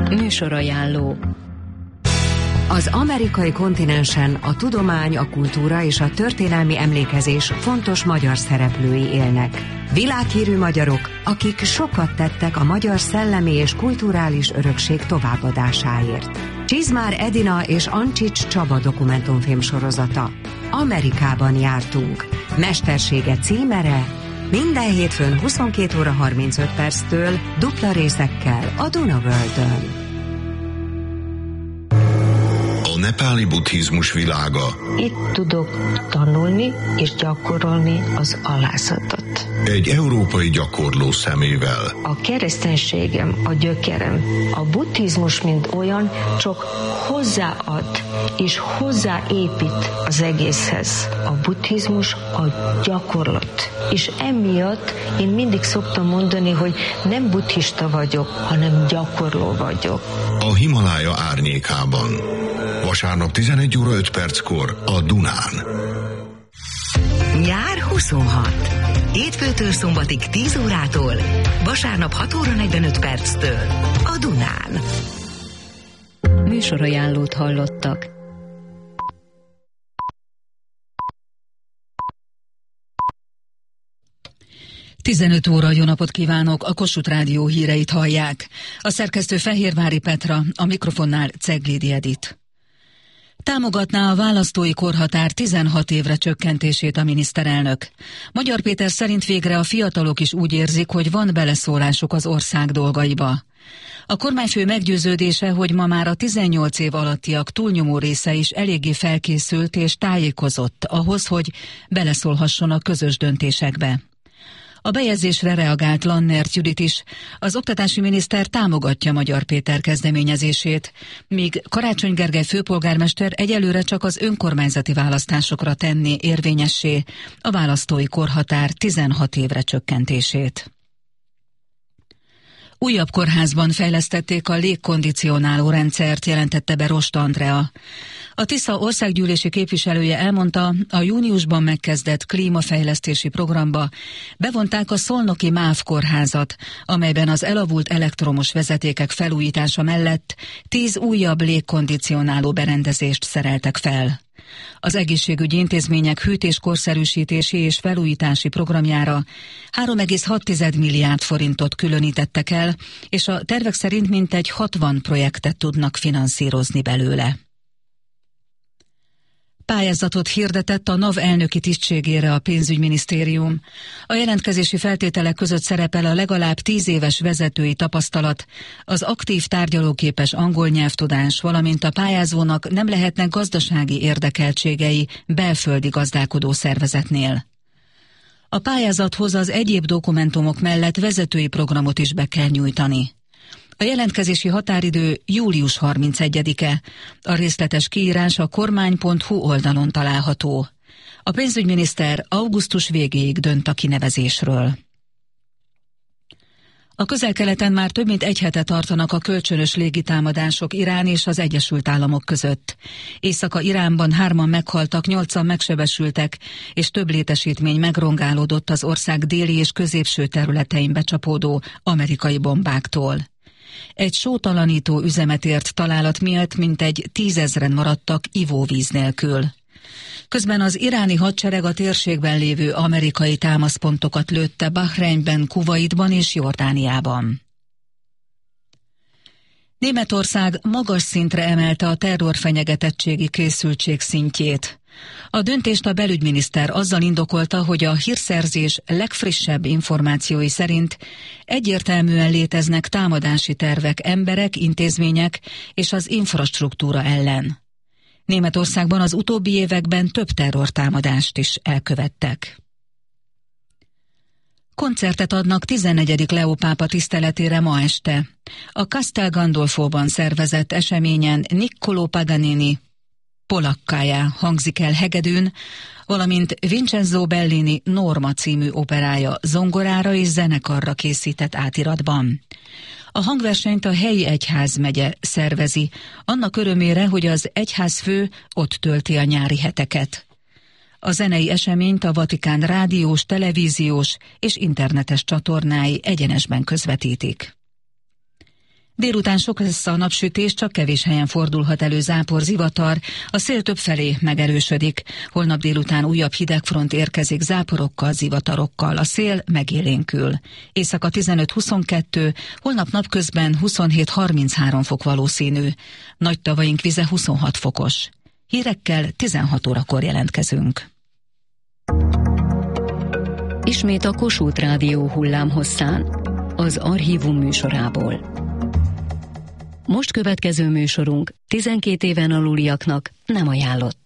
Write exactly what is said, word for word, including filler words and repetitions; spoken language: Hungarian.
Műsorajánló. Az amerikai kontinensen a tudomány, a kultúra és a történelmi emlékezés fontos magyar szereplői élnek. Világhírű magyarok, akik sokat tettek a magyar szellemi és kulturális örökség továbbadásáért. Csizmár Edina és Ancsics Csaba dokumentumfilm sorozata. Amerikában jártunk. Mestersége címere minden hétfőn huszonkét óra harmincöt perctől dupla részekkel a Duna Worldön. A nepáli buddhizmus világa. Itt tudok tanulni és gyakorolni az alászatot. Egy európai gyakorló szemével. A kereszténységem, a gyökerem. A buddhizmus, mint olyan, csak hozzáad és hozzáépít az egészhez. A buddhizmus a gyakorlat. És emiatt én mindig szoktam mondani, hogy nem buddhista vagyok, hanem gyakorló vagyok. A Himalája árnyékában. Vasárnap tizenegy óra öt perckor a Dunán. Nyár huszonhat. Hétfőtől szombatig tíz órától, vasárnap hat óra negyvenöt perctől a Dunán. Műsorajánlót hallottak. tizenöt óra, jó napot kívánok, a Kossuth Rádió híreit hallják. A szerkesztő Fehérvári Petra, a mikrofonnál Ceglédi Edit. Támogatná a választói korhatár tizenhat évre csökkentését a miniszterelnök. Magyar Péter szerint végre a fiatalok is úgy érzik, hogy van beleszólásuk az ország dolgaiba. A kormányfő meggyőződése, hogy ma már a tizennyolc év alattiak túlnyomó része is eléggé felkészült és tájékozott ahhoz, hogy beleszólhasson a közös döntésekbe. A bejegyzésre reagált Lannert Judit is. Az oktatási miniszter támogatja Magyar Péter kezdeményezését, míg Karácsony Gergely főpolgármester egyelőre csak az önkormányzati választásokra tenné érvényessé a választói korhatár tizenhat évre csökkentését. Újabb kórházban fejlesztették a légkondicionáló rendszert, jelentette be Rost Andrea. A Tisza országgyűlési képviselője elmondta, a júniusban megkezdett klímafejlesztési programba bevonták a szolnoki MÁV kórházat, amelyben az elavult elektromos vezetékek felújítása mellett tíz újabb légkondicionáló berendezést szereltek fel. Az egészségügyi intézmények hűtéskorszerűsítési és felújítási programjára három egész hat milliárd forintot különítettek el, és a tervek szerint mintegy hatvan projektet tudnak finanszírozni belőle. Pályázatot hirdetett a NAV elnöki tisztségére a pénzügyminisztérium. A jelentkezési feltételek között szerepel a legalább tíz éves vezetői tapasztalat, az aktív tárgyalóképes angol nyelvtudás, valamint a pályázónak nem lehetnek gazdasági érdekeltségei belföldi gazdálkodó szervezetnél. A pályázathoz az egyéb dokumentumok mellett vezetői programot is be kell nyújtani. A jelentkezési határidő július harmincegyedike. A részletes kiírás a kormány pont hu oldalon található. A pénzügyminiszter augusztus végéig dönt a kinevezésről. A Közel-Keleten már több mint egy hete tartanak a kölcsönös légitámadások Irán és az Egyesült Államok között. Észak-Iránban hárman meghaltak, nyolcan megsebesültek, és több létesítmény megrongálódott az ország déli és középső területein becsapódó amerikai bombáktól. Egy sótalanító üzemet ért találat miatt mintegy tízezren maradtak ivóvíz nélkül. Közben az iráni hadsereg a térségben lévő amerikai támaszpontokat lőtte Bahreinben, Kuwaitban és Jordániában. Németország magas szintre emelte a terrorfenyegetettségi készültség szintjét. A döntést a belügyminiszter azzal indokolta, hogy a hírszerzés legfrissebb információi szerint egyértelműen léteznek támadási tervek emberek, intézmények és az infrastruktúra ellen. Németországban az utóbbi években több terrortámadást is elkövettek. Koncertet adnak tizennegyedik Leó pápa tiszteletére ma este. A Castel Gandolfóban szervezett eseményen Niccolò Paganini Polackája hangzik el hegedűn, valamint Vincenzo Bellini Norma című operája zongorára és zenekarra készített átiratban. A hangversenyt a helyi egyházmegye szervezi, annak örömére, hogy az egyházfő ott tölti a nyári heteket. A zenei eseményt a Vatikán rádiós, televíziós és internetes csatornái egyenesben közvetítik. Délután sok lesz a napsütés, csak kevés helyen fordulhat elő zápor, zivatar, a szél többfelé megerősödik. Holnap délután újabb hidegfront érkezik záporokkal, zivatarokkal, a szél megélénkül. Éjszaka tizenöt-huszonkettő, holnap napközben huszonhét-harminchárom fok valószínű. Nagy tavaink vize huszonhat fokos. Hírekkel tizenhat órakor jelentkezünk. Ismét a Kossuth Rádió hullámhosszán, az Archívum műsorából. Most következő műsorunk tizenkét éven aluliaknak nem ajánlott.